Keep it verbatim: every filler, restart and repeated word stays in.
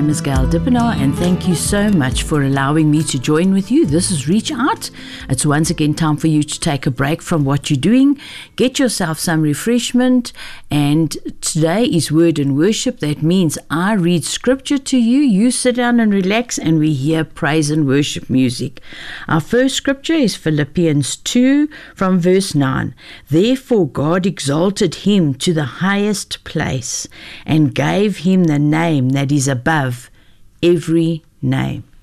name is Gail Dippenaar, and thank you so much for allowing me to join with you. This is Reach Out. It's once again time for you to take a break from what you're doing, get yourself some refreshment, and today is Word and Worship. That means I read scripture to you, you sit down and relax, and we hear praise and worship music. Our first scripture is Philippians two from verse nine. Therefore God exalted him to the highest place and gave him the name that is above every name.